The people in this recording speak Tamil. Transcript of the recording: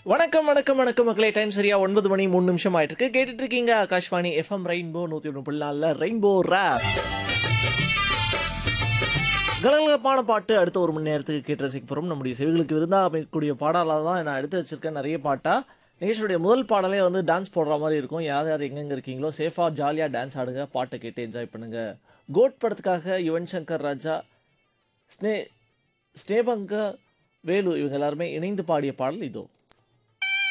வணக்கம் வணக்கம் வணக்கம் மக்களே. டைம் சரியா 9 மணி 3 நிமிஷம் ஆயிட்டு இருக்கு. கேட்டுட்டு இருக்கீங்க Akashvani FM rainbow 101.4 rainbow rape. கலகலப்பான பாட்டு அடுத்த ஒரு மணி நேரத்துக்கு கேட்டு ரசிக்க போகிறோம். நம்முடைய செவிகளுக்கு விருந்தா அமைக்கக்கூடிய பாடலாக தான் நான் எடுத்து வச்சிருக்கேன் நிறைய பாட்டா. நிகழ்ச்சியுடைய முதல் பாடலே வந்து டான்ஸ் போடுற மாதிரி இருக்கும். யார் யார் எங்கெங்க இருக்கீங்களோ சேஃபாக ஜாலியாக டான்ஸ் ஆடுங்க, பாட்டை கேட்டு என்ஜாய் பண்ணுங்க. கோட் படத்துக்காக யுவன் சங்கர் ராஜா, ஸ்னே ஸ்னேபங்க, வேலு இவங்க எல்லாருமே இணைந்து பாடிய பாடல் இதோ.